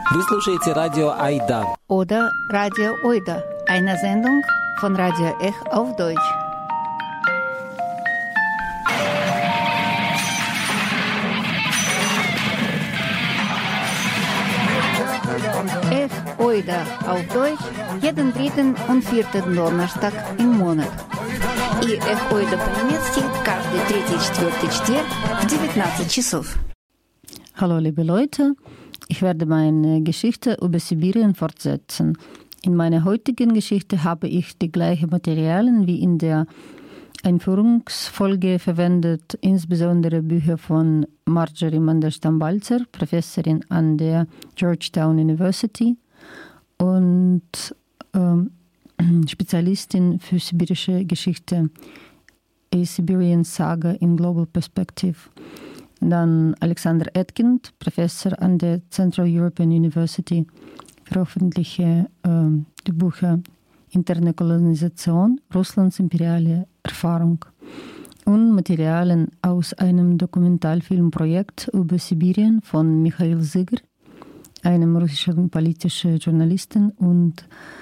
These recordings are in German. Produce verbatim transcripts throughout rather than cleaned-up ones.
Вы слушаете радио Айда. Oder Radio Oida, eine Sendung von Radio Ech auf Deutsch. Ech Oida auf Deutsch jeden dritten und vierten Donnerstag im Monat. И Ech Oida по-немецки каждый третий и четвертый четверг в девятнадцать часов. Hallo liebe Leute, ich werde meine Geschichte über Sibirien fortsetzen. In meiner heutigen Geschichte habe ich die gleichen Materialien wie in der Einführungsfolge verwendet, insbesondere Bücher von Marjorie Mandelstam-Balzer, Professorin an der Georgetown University und ähm, Spezialistin für sibirische Geschichte, A Siberian Saga in Global Perspective. Dann Alexander Etkind, Professor an der Central European University, veröffentlichte äh, die Bücher Interne Kolonisation, Russlands imperiale Erfahrung und Materialien aus einem Dokumentarfilmprojekt über Sibirien von Michail Zyger, einem russischen politischen Journalisten und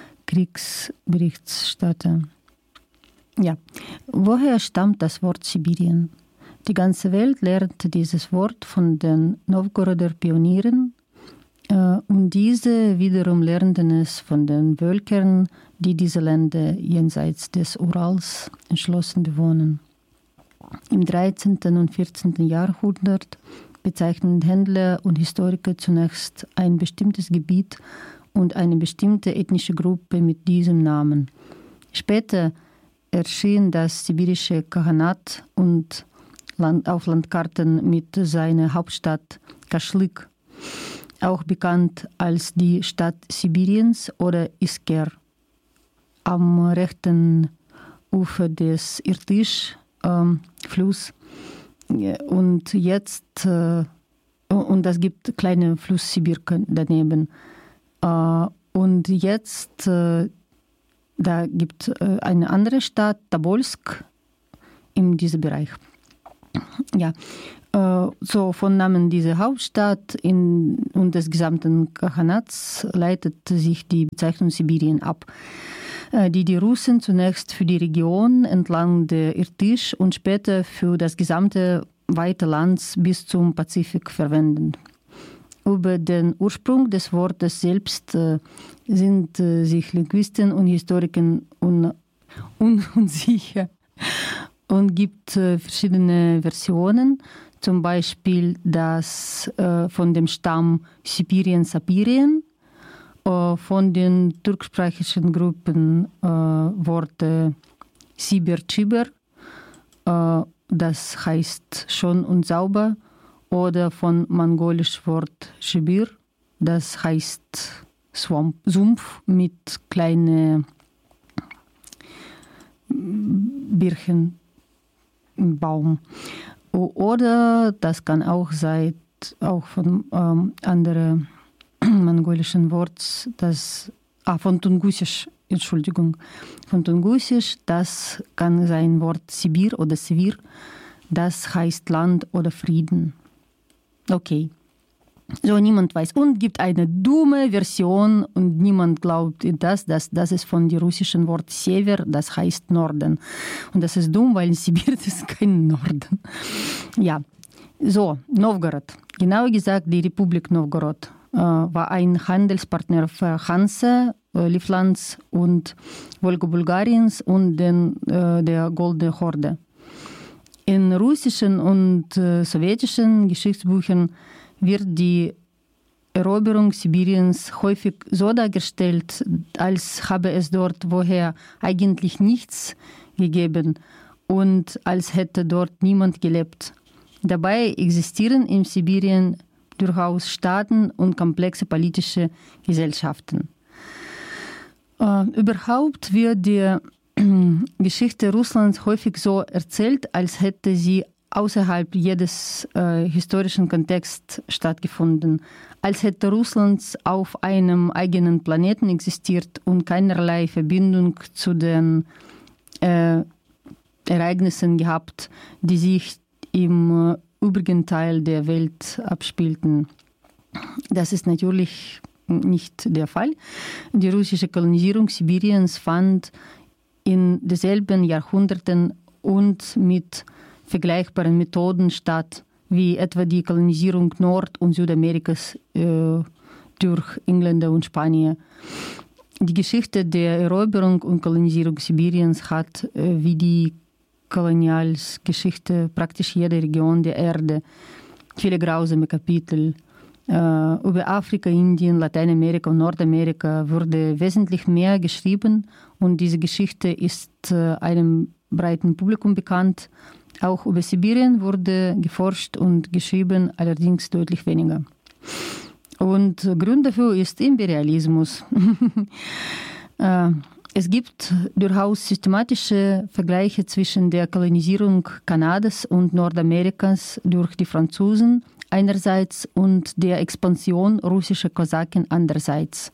Kriegsberichterstatter. Ja, woher stammt das Wort Sibirien? Die ganze Welt lernte dieses Wort von den Novgoroder Pionieren äh, und diese wiederum lernten es von den Völkern, die diese Länder jenseits des Urals entschlossen bewohnen. Im dreizehnten und vierzehnten Jahrhundert bezeichneten Händler und Historiker zunächst ein bestimmtes Gebiet und eine bestimmte ethnische Gruppe mit diesem Namen. Später erschien das sibirische Khaganat und Land, auf Landkarten mit seiner Hauptstadt Kaschlik, auch bekannt als die Stadt Sibiriens oder Isker, am rechten Ufer des Irtysch-Flusses. Ähm, und jetzt, äh, und es gibt kleine Fluss Sibirka daneben. Äh, und jetzt, äh, da gibt es äh, eine andere Stadt, Tobolsk, in diesem Bereich. Ja, äh, so von Namen dieser Hauptstadt in, und des gesamten Khaganats leitet sich die Bezeichnung Sibirien ab, äh, die die Russen zunächst für die Region entlang der Irtysch und später für das gesamte weite Land bis zum Pazifik verwenden. Über den Ursprung des Wortes selbst äh, sind äh, sich Linguisten und Historiker un, un, unsicher. Und gibt äh, verschiedene Versionen, zum Beispiel das äh, von dem Stamm Sibirien-Sapirien, äh, von den turksprachigen Gruppen äh, Worte Sibir-Chiber, äh, das heißt schon und sauber, oder von mongolisch Wort Shibir, das heißt Swamp, Sumpf mit kleinen Birchen. Baum. Oder das kann auch sein, auch von ähm, anderen mongolischen Worten, das, ah, von Tungusisch, Entschuldigung, von Tungusisch, das kann sein Wort Sibir oder Sivir, das heißt Land oder Frieden. Okay. So, niemand weiß. Und gibt eine dumme Version und niemand glaubt das, dass das ist von dem russischen Wort Sever, das heißt Norden. Und das ist dumm, weil in Sibir ist kein Norden. Ja, so, Novgorod. Genauer gesagt, die Republik Novgorod äh, war ein Handelspartner für Hanse, äh, Livlands und Wolga-Bulgariens und den, äh, der Goldene Horde. In russischen und äh, sowjetischen Geschichtsbüchern wird die Eroberung Sibiriens häufig so dargestellt, als habe es dort woher eigentlich nichts gegeben und als hätte dort niemand gelebt. Dabei existieren in Sibirien durchaus Staaten und komplexe politische Gesellschaften. Äh, überhaupt wird die Geschichte Russlands häufig so erzählt, als hätte sie außerhalb jedes äh, historischen Kontexts stattgefunden, als hätte Russland auf einem eigenen Planeten existiert und keinerlei Verbindung zu den äh, Ereignissen gehabt, die sich im äh, übrigen Teil der Welt abspielten. Das ist natürlich nicht der Fall. Die russische Kolonisierung Sibiriens fand in denselben Jahrhunderten und mit vergleichbaren Methoden statt, wie etwa die Kolonisierung Nord- und Südamerikas äh, durch Engländer und Spanier. Die Geschichte der Eroberung und Kolonisierung Sibiriens hat, äh, wie die Kolonialgeschichte praktisch jeder Region der Erde, viele grausame Kapitel. Äh, über Afrika, Indien, Lateinamerika und Nordamerika wurde wesentlich mehr geschrieben und diese Geschichte ist äh, einem breiten Publikum bekannt. Auch über Sibirien wurde geforscht und geschrieben, allerdings deutlich weniger. Und Grund dafür ist Imperialismus. Es gibt durchaus systematische Vergleiche zwischen der Kolonisierung Kanadas und Nordamerikas durch die Franzosen einerseits und der Expansion russischer Kosaken andererseits.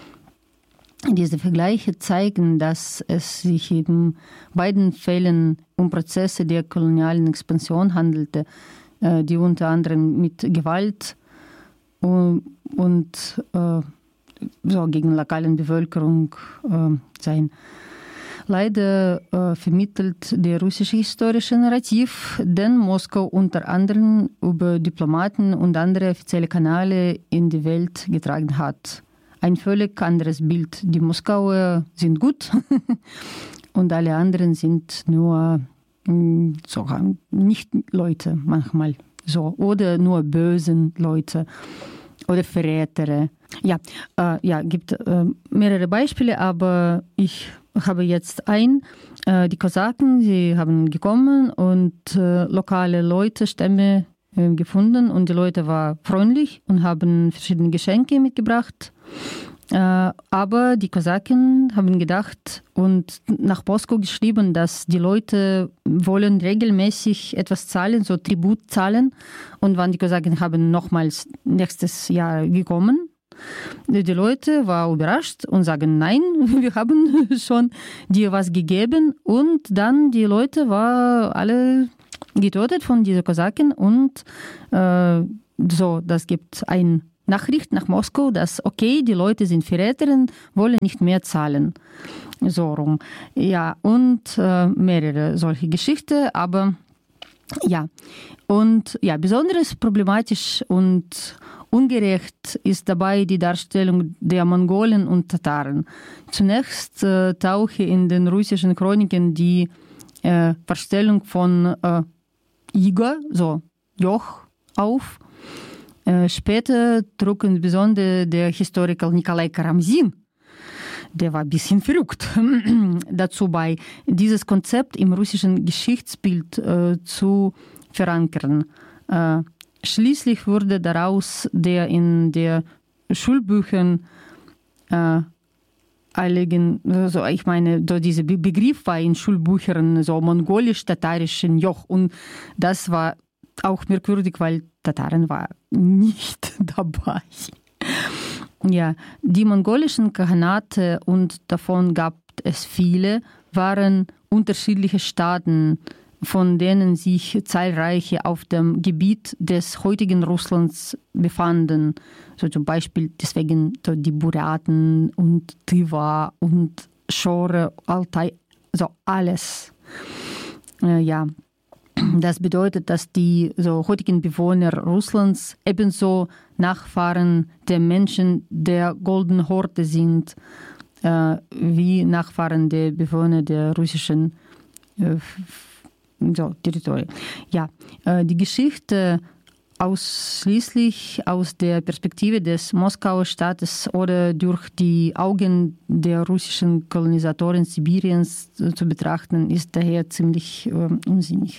Diese Vergleiche zeigen, dass es sich in beiden Fällen um Prozesse der kolonialen Expansion handelte, die unter anderem mit Gewalt und, und äh, so gegen lokalen Bevölkerung äh, sein. Leider äh, vermittelt der russische historische Narrativ, den Moskau unter anderem über Diplomaten und andere offizielle Kanäle in die Welt getragen hat. Ein völlig anderes Bild. Die Moskauer sind gut und alle anderen sind nur so, nicht Leute manchmal. So, oder nur bösen Leute oder Verräter. Ja, äh, ja, gibt äh, mehrere Beispiele, aber ich habe jetzt ein. Äh, die Kosaken, sie haben gekommen und äh, lokale Leute, Stämme äh, gefunden und die Leute waren freundlich und haben verschiedene Geschenke mitgebracht. Äh, aber die Kosaken haben gedacht und nach Moskau geschrieben, dass die Leute wollen regelmäßig etwas zahlen, so Tribut zahlen. Und wann die Kosaken haben nochmals nächstes Jahr gekommen, die Leute waren überrascht und sagen, nein, wir haben schon dir was gegeben. Und dann die Leute waren alle getötet von diesen Kosaken und äh, so, das gibt ein Nachricht nach Moskau, dass okay, die Leute sind Verräter, wollen nicht mehr zahlen. So rum. Ja, und äh, mehrere solche Geschichten, aber ja. Und ja, besonders problematisch und ungerecht ist dabei die Darstellung der Mongolen und Tataren. Zunächst äh, tauche in den russischen Chroniken die äh, Vorstellung von äh, Iga, so Joch, auf. Später trug insbesondere der Historiker Nikolai Karamzin, der war ein bisschen verrückt, dazu bei, dieses Konzept im russischen Geschichtsbild äh, zu verankern. Äh, schließlich wurde daraus der in der Schulbüchern äh, einigen, also ich meine, so dieser Begriff war in Schulbüchern so mongolisch-tatarischen Joch und das war auch merkwürdig, weil Tataren war nicht dabei. Ja, die mongolischen Khanate, und davon gab es viele, waren unterschiedliche Staaten, von denen sich zahlreiche auf dem Gebiet des heutigen Russlands befanden. So zum Beispiel deswegen die Buryaten und Tiva und Schore, Altai, so alles. Äh, ja. Das bedeutet, dass die so heutigen Bewohner Russlands ebenso Nachfahren der Menschen der Golden Horde sind, äh, wie Nachfahren der Bewohner der russischen äh, so, Territorien. Ja, äh, die Geschichte ausschließlich aus der Perspektive des Moskauer Staates oder durch die Augen der russischen Kolonisatoren Sibiriens zu betrachten, ist daher ziemlich äh, unsinnig.